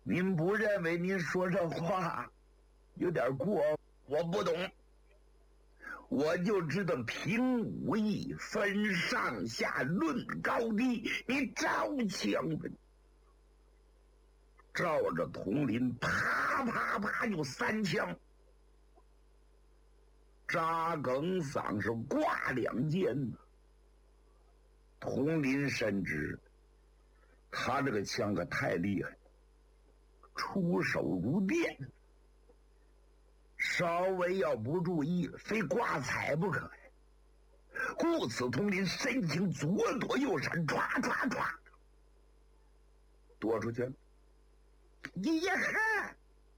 您不认为您说这话有点过？我不懂，我就知道凭武艺分上下论高低。你招枪吧，照着佟林啪啪啪就3枪，扎梗嗓是挂2箭。佟林深知他这个枪可太厉害，出手如电，稍微要不注意，非挂彩不可呀。故此，佟林身形左躲右闪，唰唰唰，躲出去了。呀哈！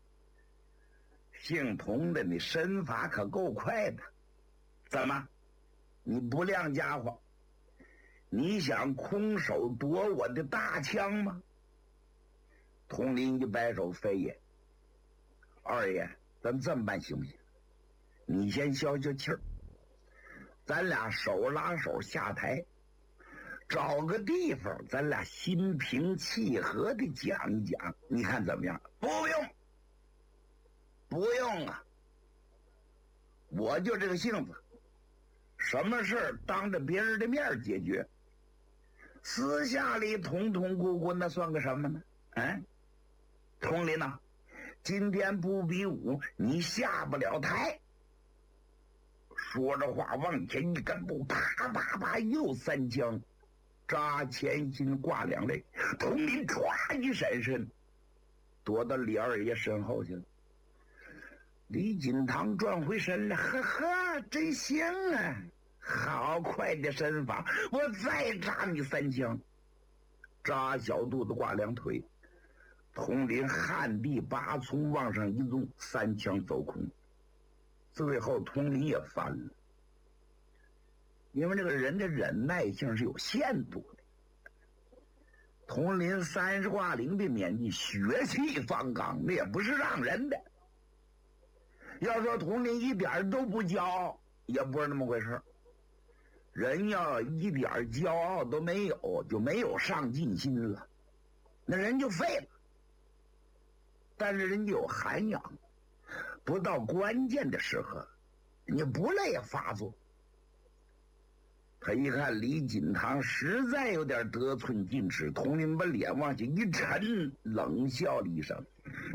姓佟的，你身法可够快的。怎么？你不亮家伙？你想空手夺我的大枪吗？佟林一摆手，非也。二爷，咱这么办行不行？你先消消气儿，咱俩手拉手下台，找个地方，咱俩心平气和的讲一讲，你看怎么样？不用，不用啊！我就这个性子，什么事儿当着别人的面解决，私下里捅捅咕咕，那算个什么呢？佟林呐，今天不比武，你下不了台。说着话往前一跟步，啪啪啪又3枪，扎前心挂2肋。佟林唰一闪身，躲到李二爷身后去了。李锦堂转回身来，呵呵，真行啊，好快的身法，我再扎你3枪。扎小肚子挂2腿，佟林旱地拔葱往上一纵，3枪走空。最后佟林也翻了，因为这个人的忍耐性是有限度的。佟林30挂0的年纪，血气方刚，那也不是让人的。要说佟林一点都不骄傲，也不是那么回事。人要一点骄傲都没有，就没有上进心了，那人就废了。但是人家有涵养，不到关键的时候，你不累发作。他一看李锦堂实在有点得寸进尺，佟林把脸往下一沉，冷笑了一声：“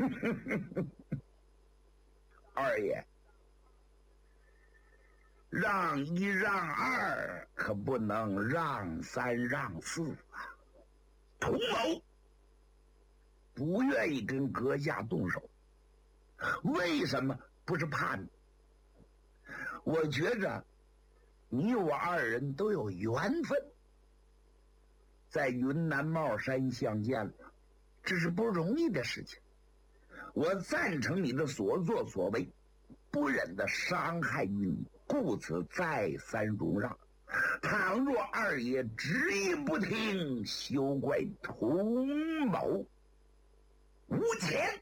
二爷，让1让2，可不能让3让4啊！”佟某不愿意跟阁下动手，为什么？不是怕你，我觉着你我2人都有缘分，在云南帽山相见了，这是不容易的事情。我赞成你的所作所为，不忍的伤害于你，故此再三容让。倘若二爷执意不听，休怪佟某无钱。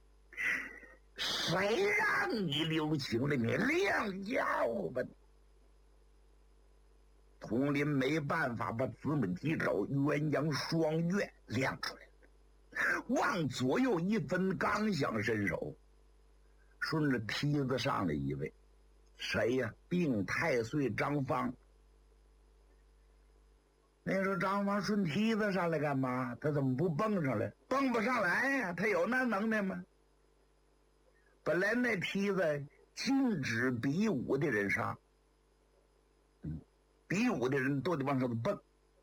谁让你留情了？你亮家伙吧！佟林没办法把子母鸡爪鸳鸯双月亮出来了，往左右一分，刚想伸手，顺着梯子上来一位，谁呀？病太岁张芳。那时候张芳顺梯子上来干嘛？他怎么不蹦上来？蹦不上来呀，他有那能耐吗？本来那梯子禁止比武的人上，比武的人都得往上头蹦。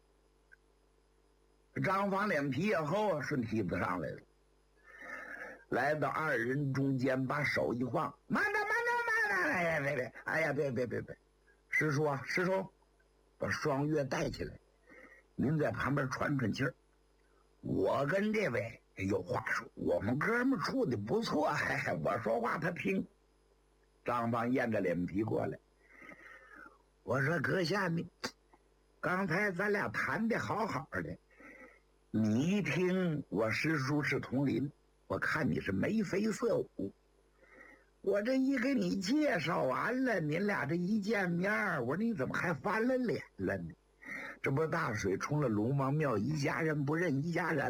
张芳脸皮也厚啊，顺梯子上来了，来到2人中间，把手一晃，慢着，哎呀别，哎呀别，师叔啊，师叔，把双月带起来，您在旁边喘喘气儿。我跟这位有话说，我们哥们处的不错，我说话他听。张芳硬着脸皮过来，我说阁下，你刚才咱俩谈的好好的，你一听我师叔是佟林，我看你是眉飞色舞，我这一给你介绍完了，您俩这一见面，我说你怎么还翻了脸了呢？这不大水冲了龙王庙，一家人不认一家人。